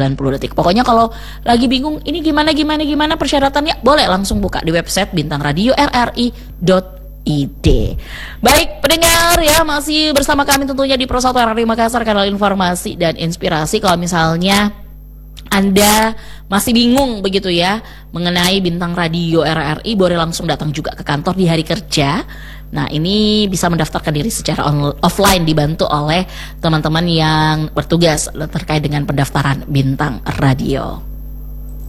90 detik. Pokoknya kalau lagi bingung ini gimana persyaratannya, boleh langsung buka di website bintangradioRRI.id. Baik pendengar ya, masih bersama kami tentunya di Pro 1 RRI Makassar, kanal informasi dan inspirasi. Kalau misalnya Anda masih bingung begitu ya mengenai Bintang Radio RRI, boleh langsung datang juga ke kantor di hari kerja. Nah ini bisa mendaftarkan diri secara offline, dibantu oleh teman-teman yang bertugas terkait dengan pendaftaran Bintang Radio.